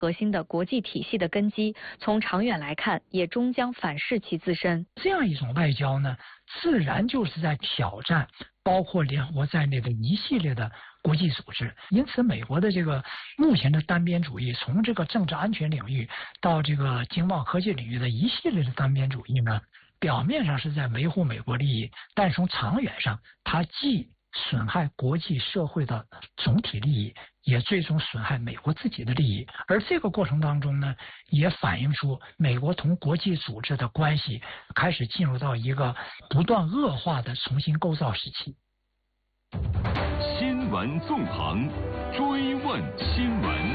核心的国际体系的根基，从长远来看，也终将反噬其自身。 这样一种外交呢，自然就是在挑战包括联合国在内的一系列的国际组织。因此，美国的这个目前的单边主义，从这个政治安全领域到这个经贸科技领域的一系列的单边主义呢，表面上是在维护美国利益，但从长远上，它既损害国际社会的总体利益，也最终损害美国自己的利益。而这个过程当中呢，也反映出美国同国际组织的关系开始进入到一个不断恶化的重新构造时期。 新闻纵横，追问新闻。